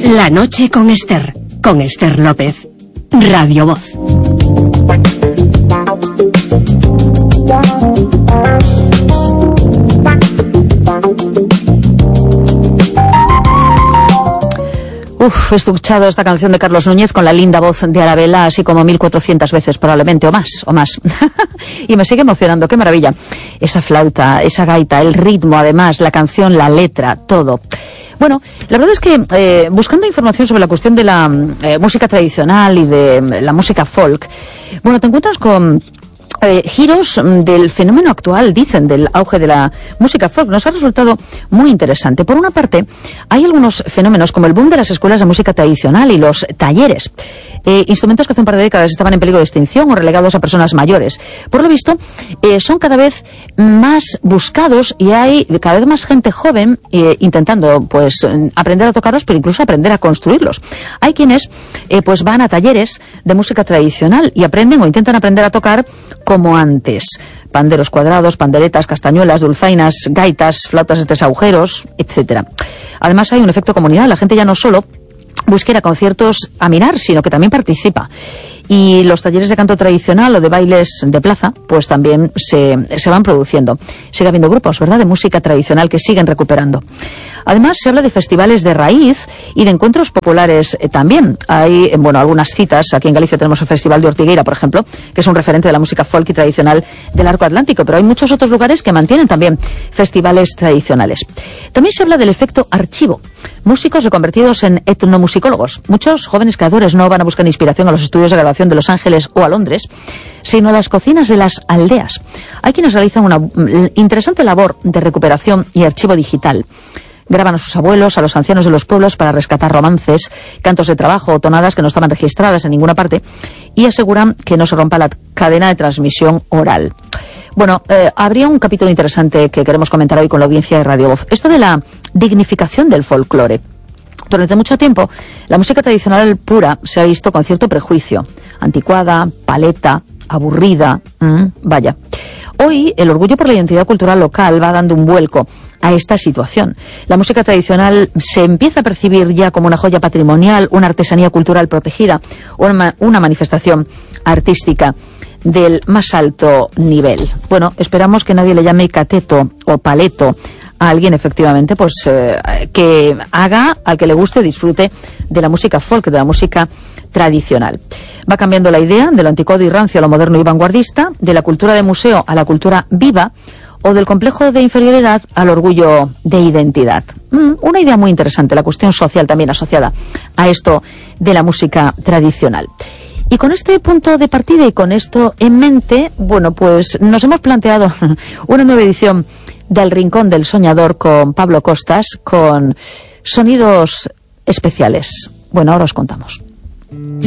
La noche con Esther López, Radio Voz. He escuchado esta canción de Carlos Núñez con la linda voz de Arabella así como 1400 veces probablemente, o más. Y me sigue emocionando, qué maravilla. Esa flauta, esa gaita, el ritmo además, la canción, la letra, todo. Bueno, la verdad es que buscando información sobre la cuestión de la música tradicional y de la música folk, bueno, te encuentras con giros del fenómeno actual, dicen, del auge de la música folk. Nos ha resultado muy interesante. Por una parte, hay algunos fenómenos como el boom de las escuelas de música tradicional y los talleres, instrumentos que hace un par de décadas estaban en peligro de extinción o relegados a personas mayores. Por lo visto, son cada vez más buscados y hay cada vez más gente joven intentando pues aprender a tocarlos, pero incluso aprender a construirlos. Hay quienes pues van a talleres de música tradicional y aprenden o intentan aprender a tocar como antes. Panderos cuadrados, panderetas, castañuelas, dulzainas, gaitas, flautas de 3 agujeros, etcétera. Además hay un efecto comunidad. La gente ya no solo busca ir a conciertos a mirar, sino que también participa. Y los talleres de canto tradicional o de bailes de plaza, pues también se van produciendo. Sigue habiendo grupos, ¿verdad?, de música tradicional que siguen recuperando. Además, se habla de festivales de raíz y de encuentros populares también. Hay, bueno, algunas citas. Aquí en Galicia tenemos el Festival de Ortigueira, por ejemplo, que es un referente de la música folk y tradicional del arco atlántico, pero hay muchos otros lugares que mantienen también festivales tradicionales. También se habla del efecto archivo. Músicos reconvertidos en etnomusicólogos. Muchos jóvenes creadores no van a buscar inspiración a los estudios de grabación de Los Ángeles o a Londres, sino a las cocinas de las aldeas. Hay quienes realizan una interesante labor de recuperación y archivo digital. Graban a sus abuelos, a los ancianos de los pueblos para rescatar romances, cantos de trabajo o tonadas que no estaban registradas en ninguna parte y aseguran que no se rompa la cadena de transmisión oral. Bueno, habría un capítulo interesante que queremos comentar hoy con la audiencia de Radio Voz. Esto de la dignificación del folclore. Durante mucho tiempo, la música tradicional pura se ha visto con cierto prejuicio. Anticuada, paleta, aburrida, vaya. Hoy, el orgullo por la identidad cultural local va dando un vuelco a esta situación. La música tradicional se empieza a percibir ya como una joya patrimonial, una artesanía cultural protegida, una manifestación artística del más alto nivel. Bueno, esperamos que nadie le llame cateto o paleto a alguien, efectivamente, pues que haga, al que le guste o disfrute de la música folk, de la música tradicional. Va cambiando la idea de lo anticuado y rancio a lo moderno y vanguardista, de la cultura de museo a la cultura viva, o del complejo de inferioridad al orgullo de identidad. Una idea muy interesante, la cuestión social también asociada a esto de la música tradicional. Y con este punto de partida y con esto en mente, bueno, pues nos hemos planteado una nueva edición del Rincón del Soñador con Pablo Costas, con sonidos especiales. Bueno, ahora os contamos.